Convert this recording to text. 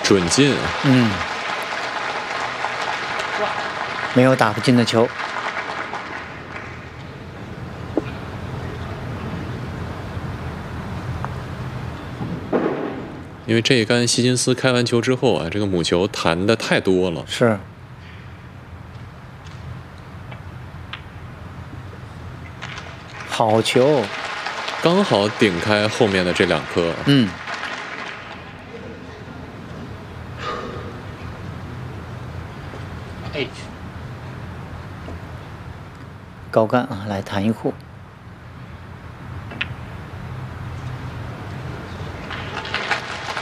准进， 没有打不进的球。 因为这一杆希金斯开完球之后啊，这个母球弹的太多了。 是。好球， 刚好顶开后面的这2颗。 高杆啊，来弹一库。